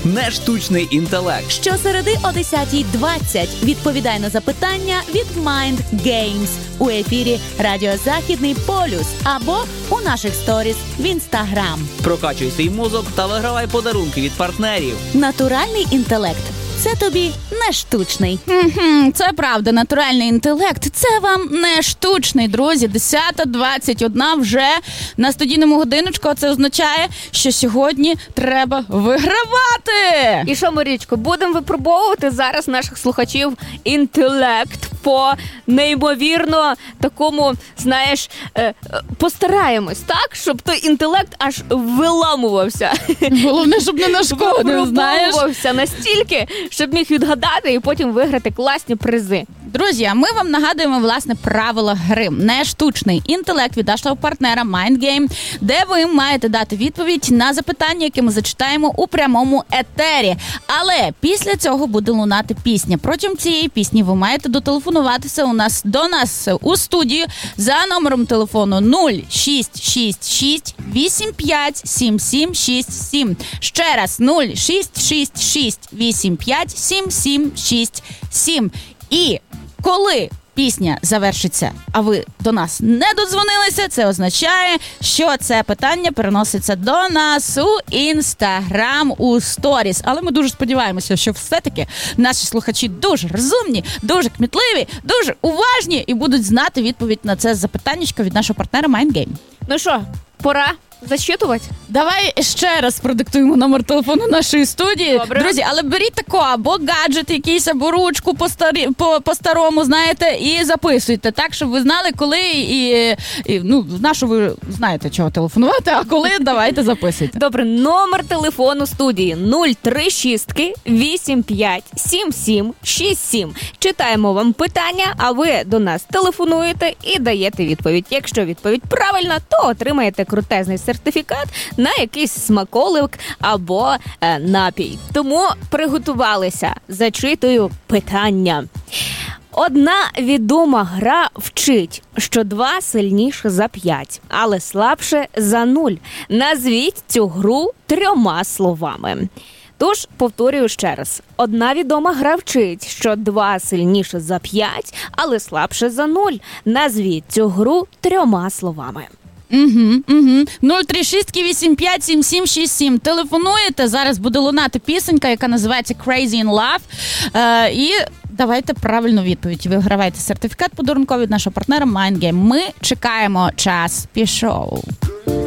не штучний інтелект. Щосереди о 10:20 відповідай на запитання від Mind Games у ефірі Радіо Західний полюс або у наших сторіс в Instagram. Прокачуй свій мозок та вигравай подарунки від партнерів. Натуральний інтелект – це тобі не штучний. Це правда, натуральний інтелект – це вам не штучний, друзі. 10:21 вже на студійному годиночку, а це означає, що сьогодні треба вигравати. І що, Марічко, будемо випробовувати зараз наших слухачів інтелект по неймовірно такому, знаєш, постараємось, так? Щоб той інтелект аж виламувався. Головне, щоб не нашкодив, знаєш. Випробовувався настільки, щоб міг відгадати і потім виграти класні призи. Друзі, ми вам нагадуємо, власне, правила гри. Не штучний інтелект від нашого партнера Mind Game, де ви маєте дати відповідь на запитання, які ми зачитаємо у прямому етері. Але після цього буде лунати пісня. Протягом цієї пісні ви маєте дотелефонуватися до нас у студію за номером телефону 0666 85 7767. Ще раз 0666 85 7767. І коли пісня завершиться, а ви до нас не додзвонилися, це означає, що це питання переноситься до нас у Instagram, у сторіс. Але ми дуже сподіваємося, що все-таки наші слухачі дуже розумні, дуже кмітливі, дуже уважні і будуть знати відповідь на це запитаннячко від нашого партнера Mind Game. Ну що, пора зачитувати? Давай ще раз продиктуємо номер телефону нашої студії. Добре. Друзі, але беріть тако, або гаджет якийсь, або ручку по-старому, знаєте, і записуйте, так, щоб ви знали, коли на що ви знаєте, чого телефонувати, а коли, давайте записуйте. Добре, номер телефону студії 036 85 77 67. Читаємо вам питання, а ви до нас телефонуєте і даєте відповідь. Якщо відповідь правильна, то отримаєте крутезний сертифікат на якийсь смаколик або напій. Тому приготувалися. Зачитую питання. Одна відома гра вчить, що 2 сильніше за 5, але слабше за 0. Назвіть цю гру 3 словами. Тож, повторюю ще раз. Одна відома гра вчить, що 2 сильніше за 5, але слабше за 0. Назвіть цю гру 3 словами. 036 85 7767. Телефонуєте, зараз буде лунати пісенька, яка називається Crazy in Love. І давайте правильну відповідь. Ви виграваєте сертифікат подарунковий від нашого партнера Mind Game. Ми чекаємо, час пішов.